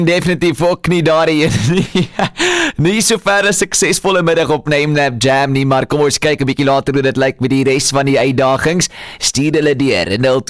Definitief ook nie daarheen nie. Nie so ver 'n suksesvolle middag op Name Jam nie, maar kom ons kyk 'n bietjie later hoe dit lyk met die res van die uitdagings. Stuur hulle deur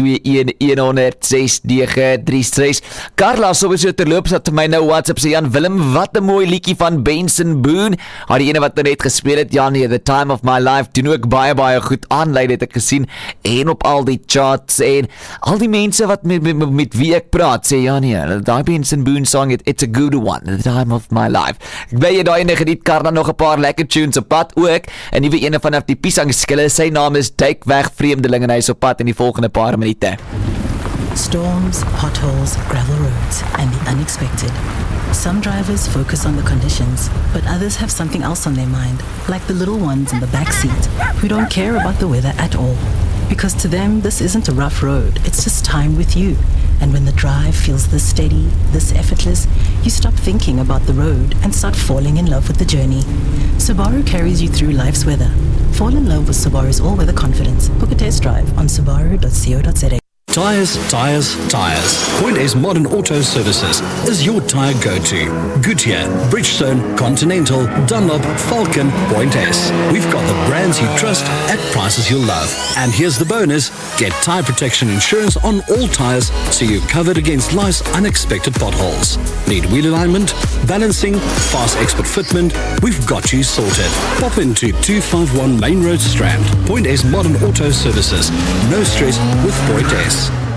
021106936. Carla sowieso terloops het my nou WhatsApp sê Jan Willem, wat 'n mooi liedjie van Benson Boone. Haar die ene wat nou net gespeel het, Jan, The Time of My Life, doen ook baie goed aanlei, het ek gesien, en op al die charts en al die mense wat met wie ek praat, sê Jan, daai Benson Boone song, it's a good one, The Time of My Life. Ek ben jy daai ene geniet, Karla nog 'n paar lekker tunes op pad ook, en nuwe ene vanaf die Piesangskille, sy naam is Duik Weg Vreemdeling en hy is op pad in die volgende paar minute. Storms, potholes, gravel roads, and the unexpected. Some drivers focus on the conditions, but others have something else on their mind, like the little ones in the back seat, who don't care about the weather at all. Because to them, this isn't a rough road, it's just time with you. And when the drive feels this steady, this effortless, you stop thinking about the road and start falling in love with the journey. Subaru carries you through life's weather. Fall in love with Subaru's all-weather confidence. Book a test drive on subaru.co.za. Tyres. Point A's Modern Auto Services is your tyre go-to. Goodyear, Bridgestone, Continental, Dunlop, Falcon, Point A's. We've got the brands you trust at prices you'll love. And here's the bonus. Get tyre protection insurance on all tyres so you're covered against life's unexpected potholes. Need wheel alignment, balancing, fast expert fitment? We've got you sorted. Pop into 251 Main Road Strand. Point A's Modern Auto Services. No stress with Point A's.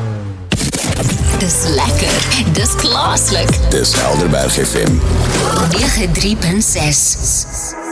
Dis lekker, dis klaaslik. Dis Helderberg FM 93.6